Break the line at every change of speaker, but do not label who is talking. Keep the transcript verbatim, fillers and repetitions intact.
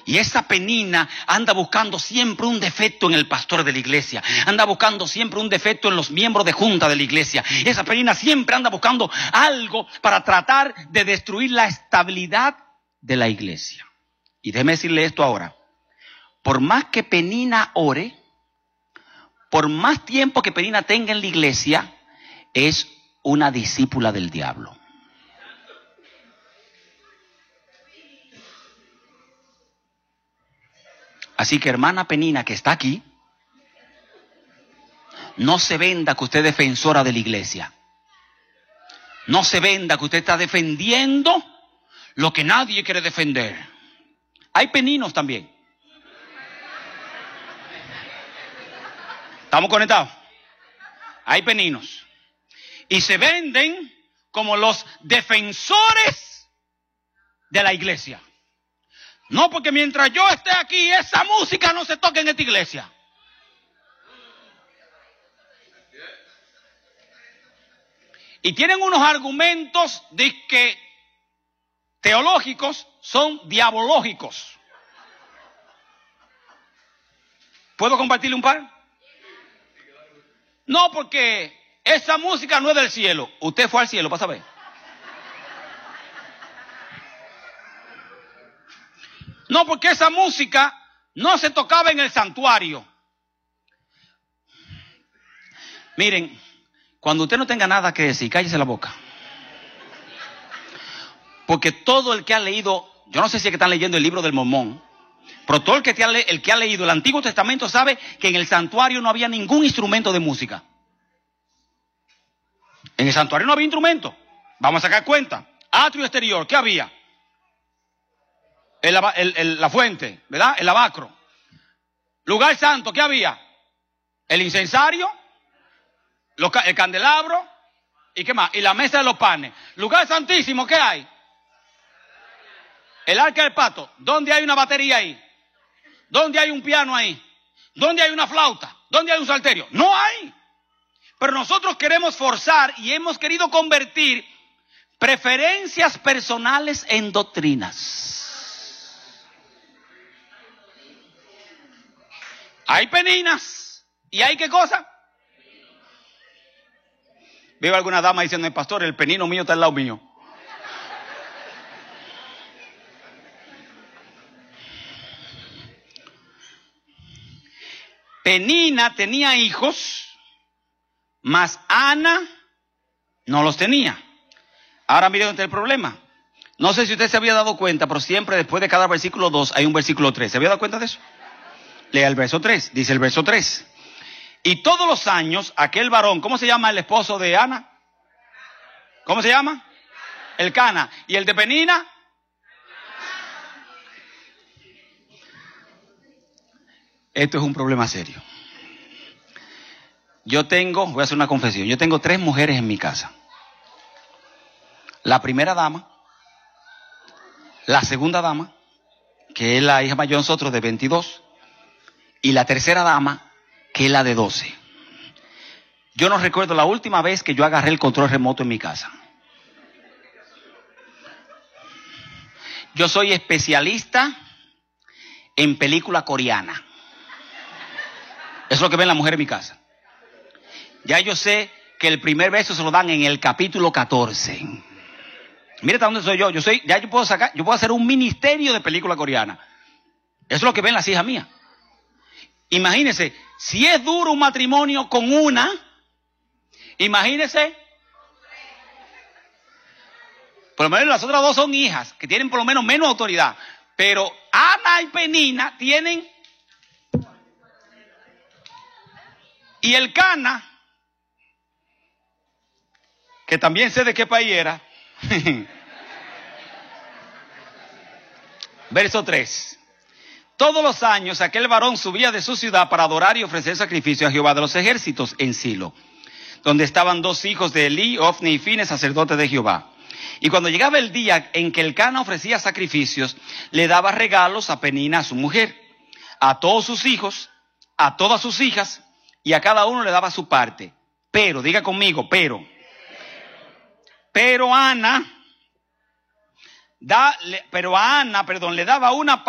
Y esa Penina anda buscando siempre un defecto en el pastor de la iglesia. Anda buscando siempre un defecto en los miembros de junta de la iglesia. Esa Penina siempre anda buscando algo para tratar de destruir la estabilidad de la iglesia. Y déjeme decirle esto ahora. Por más que Penina ore, por más tiempo que Penina tenga en la iglesia, es una discípula del diablo. Así que, hermana Penina, que está aquí, no se venda que usted es defensora de la iglesia. No se venda que usted está defendiendo lo que nadie quiere defender. Hay peninos también. ¿Estamos conectados? Hay peninos. Y se venden como los defensores de la iglesia. No, porque mientras yo esté aquí, esa música no se toca en esta iglesia. Y tienen unos argumentos de que teológicos son diabológicos. ¿Puedo compartirle un par? No, porque esa música no es del cielo. Usted fue al cielo para saber. No, porque esa música no se tocaba en el santuario. Miren, cuando usted no tenga nada que decir, cállese la boca. Porque todo el que ha leído, yo no sé si es que están leyendo el libro del Mormón, pero todo el que, te ha, le, el que ha leído el Antiguo Testamento sabe que en el santuario no había ningún instrumento de música. En el santuario no había instrumento. Vamos a sacar cuenta. Atrio exterior, ¿qué había? El, el, el, la fuente, ¿verdad? El lavacro. Lugar santo, ¿qué había? El incensario, los, el candelabro, ¿y qué más? Y la mesa de los panes. Lugar santísimo, ¿qué hay? El arca del pacto. ¿Dónde hay una batería ahí? ¿Dónde hay un piano ahí? ¿Dónde hay una flauta? ¿Dónde hay un salterio? No hay. Pero nosotros queremos forzar y hemos querido convertir preferencias personales en doctrinas. Hay peninas. ¿Y hay qué cosa? Veo alguna dama diciendo, pastor, el penino mío está al lado mío. Penina tenía hijos, mas Ana no los tenía. Ahora miren dónde está el problema. No sé si usted se había dado cuenta, pero siempre después de cada versículo dos hay un versículo tres. ¿Se había dado cuenta de eso? Lea el verso tres. Dice el verso tres. Y todos los años aquel varón, ¿cómo se llama el esposo de Ana? ¿Cómo se llama? El Cana. ¿Y el de Penina? Esto es un problema serio. Yo tengo, voy a hacer una confesión, yo tengo tres mujeres en mi casa. La primera dama, la segunda dama, que es la hija mayor de nosotros de veintidós, y la tercera dama, que es la de doce. Yo no recuerdo la última vez que yo agarré el control remoto en mi casa. Yo soy especialista en película coreana. Eso es lo que ven las mujeres en mi casa. Ya yo sé que el primer beso se lo dan en el capítulo catorce. Mira hasta dónde soy yo. Yo soy, ya yo puedo sacar, yo puedo hacer un ministerio de película coreana. Eso es lo que ven las hijas mías. Imagínense, si es duro un matrimonio con una, imagínense. Por lo menos las otras dos son hijas, que tienen por lo menos menos autoridad. Pero Ana y Penina tienen. Y el Cana, que también sé de qué país era. Verso tres. Todos los años aquel varón subía de su ciudad para adorar y ofrecer sacrificio a Jehová de los ejércitos en Silo, donde estaban dos hijos de Elí, Ofni y Fines, sacerdotes de Jehová. Y cuando llegaba el día en que el Cana ofrecía sacrificios, le daba regalos a Penina, a su mujer, a todos sus hijos, a todas sus hijas, y a cada uno le daba su parte. Pero, diga conmigo, pero. Pero Ana, da, le, pero a Ana, perdón, le daba una parte.